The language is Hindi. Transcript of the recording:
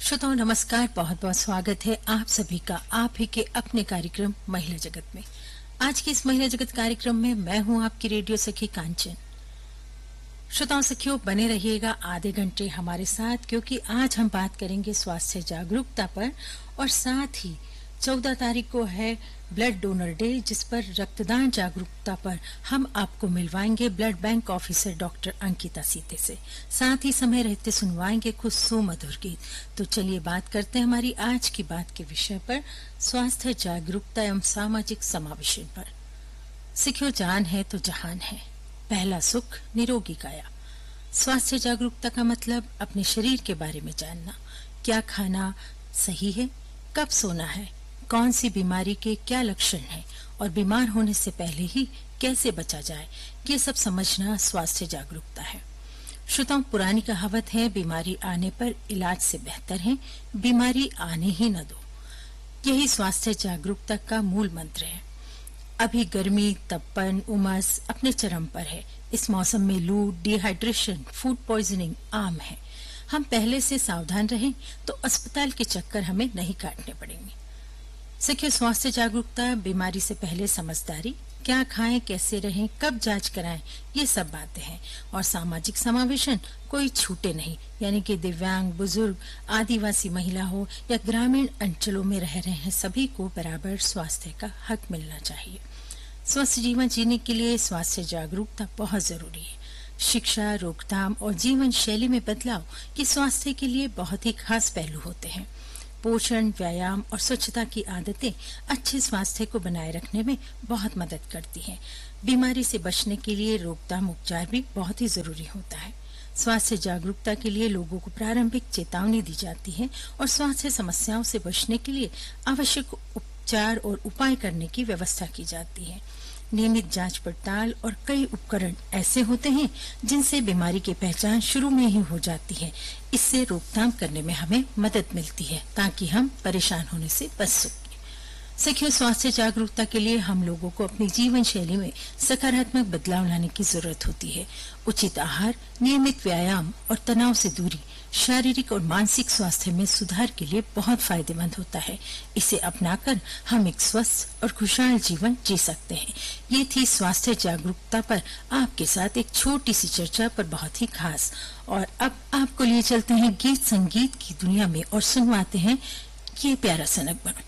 श्रोताओं नमस्कार, बहुत बहुत स्वागत है आप सभी का आप ही के अपने कार्यक्रम महिला जगत में। आज के इस महिला जगत कार्यक्रम में मैं हूं आपकी रेडियो सखी कांचन। श्रोताओं सखियों, बने रहिएगा आधे घंटे हमारे साथ, क्योंकि आज हम बात करेंगे स्वास्थ्य जागरूकता पर और साथ ही 14 तारीख को है ब्लड डोनर डे, जिस पर रक्तदान जागरूकता पर हम आपको मिलवाएंगे blood bank officer doctor Ankita सीते से। साथ ही समय रहते सुनवाएंगे कुछ सुमधुर गीत। तो चलिए बात करते हैं हमारी आज की बात के विषय पर, स्वास्थ्य जागरूकता एवं सामाजिक समावेशन पर। सिखो जान है तो जहान है, पहला सुख निरोगी काया। स्वास्थ्य जागरूकता का मतलब अपने शरीर के बारे में जानना, क्या खाना सही है, कब सोना है, कौन सी बीमारी के क्या लक्षण हैं और बीमार होने से पहले ही कैसे बचा जाए, ये सब समझना स्वास्थ्य जागरूकता है। श्रोताओं, पुरानी कहावत है, बीमारी आने पर इलाज से बेहतर है बीमारी आने ही न दो। यही स्वास्थ्य जागरूकता का मूल मंत्र है। अभी गर्मी, तपन, उमस अपने चरम पर है। इस मौसम में लू, डिहाइड्रेशन, फूड पॉइजनिंग आम है। हम पहले से सावधान रहें तो अस्पताल के चक्कर हमें नहीं काटने पड़ेंगे। सखियों, स्वास्थ्य जागरूकता, बीमारी से पहले समझदारी, क्या खाएं, कैसे रहें, कब जांच कराएं, ये सब बातें हैं। और सामाजिक समावेशन, कोई छूटे नहीं, यानी कि दिव्यांग, बुजुर्ग, आदिवासी महिला हो या ग्रामीण अंचलों में रह रहे हैं, सभी को बराबर स्वास्थ्य का हक मिलना चाहिए। स्वस्थ जीवन जीने के लिए स्वास्थ्य जागरूकता बहुत जरूरी है। शिक्षा, रोकथाम और जीवन शैली में बदलाव ये स्वास्थ्य के लिए बहुत ही खास पहलू होते हैं। पोषण, व्यायाम और स्वच्छता की आदतें अच्छे स्वास्थ्य को बनाए रखने में बहुत मदद करती हैं। बीमारी से बचने के लिए रोकथाम उपचार भी बहुत ही जरूरी होता है। स्वास्थ्य जागरूकता के लिए लोगों को प्रारंभिक चेतावनी दी जाती है और स्वास्थ्य समस्याओं से बचने के लिए आवश्यक उपचार और उपाय करने की व्यवस्था की जाती है। नियमित जांच पड़ताल और कई उपकरण ऐसे होते हैं जिनसे बीमारी की पहचान शुरू में ही हो जाती है। इससे रोकथाम करने में हमें मदद मिलती है ताकि हम परेशान होने से बच सकें। सखियों, स्वास्थ्य जागरूकता के लिए हम लोगों को अपनी जीवन शैली में सकारात्मक बदलाव लाने की जरूरत होती है। उचित आहार, नियमित व्यायाम और तनाव से दूरी शारीरिक और मानसिक स्वास्थ्य में सुधार के लिए बहुत फायदेमंद होता है। इसे अपनाकर हम एक स्वस्थ और खुशहाल जीवन जी सकते हैं। ये थी स्वास्थ्य जागरूकता पर आपके साथ एक छोटी सी चर्चा, पर बहुत ही खास। और अब आपको लिए चलते हैं गीत संगीत की दुनिया में और सुनवाते हैं ये प्यारा सा नगमा।